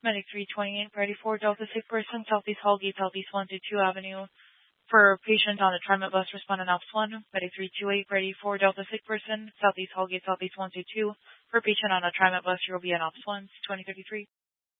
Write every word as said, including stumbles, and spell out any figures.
Medic three twenty-eight, ready for Delta sick person, Southeast Hallgate, Southeast one two two Avenue. For patient on a TriMet bus, respond on Ops one. Medic three two eight, ready for Delta sick person, Southeast Hallgate, Southeast one two two. For patient on a TriMet bus, you will be on Ops one, twenty thirty-three.